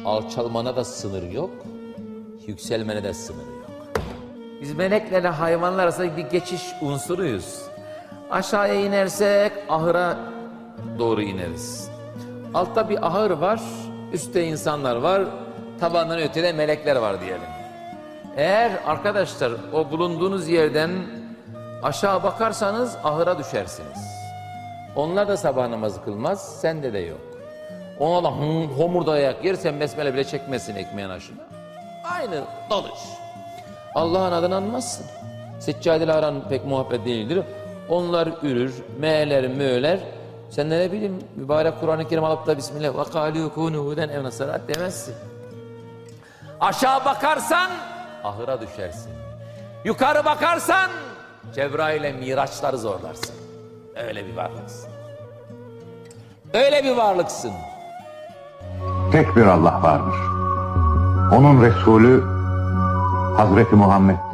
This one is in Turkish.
alçalmana da sınır yok, yükselmene de sınır yok. Biz meleklerle hayvanlar arasında bir geçiş unsuruyuz. Aşağıya inersek ahıra doğru ineriz. Altta bir ahır var, üstte insanlar var, tabandan ötede melekler var diyelim. Eğer arkadaşlar o bulunduğunuz yerden aşağı bakarsanız ahıra düşersiniz. Onlar da sabah namazı kılmaz, sende de yok. Ona da homurdayarak yersen besmele bile çekmesin ekmeğin aşına. Aynı dalış. Allah'ın adını anmazsın. Seccadeyle aran pek muhabbet değildir. Onlar ürür, meğler, möğler. Sen de ne bileyim mübarek Kur'an-ı Kerim alıp da Bismillah ve kâlû kûnû huden ev nasarat demezsin. Aşağı bakarsan ahıra düşersin. Yukarı bakarsan Cebrail'e miraçları zorlarsın. Öyle bir varlıksın. Öyle bir varlıksın. Tek bir Allah vardır. Onun Resulü Hazreti Muhammed